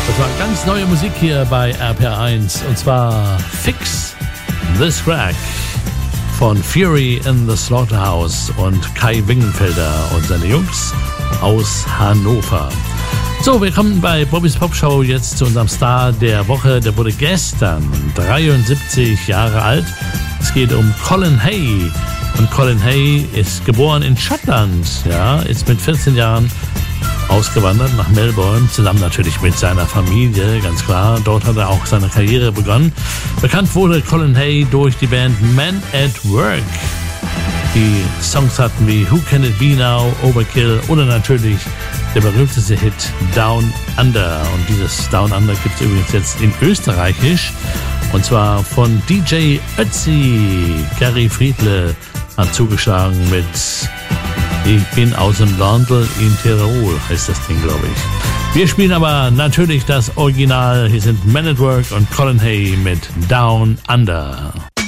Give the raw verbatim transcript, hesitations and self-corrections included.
Das war ganz neue Musik hier bei R P R eins und zwar Fix This Crack von Fury in the Slaughterhouse und Kai Wingenfelder und seine Jungs aus Hannover. So, wir kommen bei Bobbys Popshow jetzt zu unserem Star der Woche. Der wurde gestern dreiundsiebzig Jahre alt. Es geht um Colin Hay. Und Colin Hay ist geboren in Schottland, ja, ist mit vierzehn Jahren ausgewandert nach Melbourne, zusammen natürlich mit seiner Familie, ganz klar. Dort hat er auch seine Karriere begonnen. Bekannt wurde Colin Hay durch die Band Men at Work. Die Songs hatten wie Who Can It Be Now, Overkill oder natürlich der berühmteste Hit Down Under. Und dieses Down Under gibt es übrigens jetzt in Österreichisch. Und zwar von D J Ötzi. Gary Friedle hat zugeschlagen mit Ich bin aus dem Landl in Tirol, heißt das Ding, glaube ich. Wir spielen aber natürlich das Original. Hier sind Men at Work und Colin Hay mit Down Under.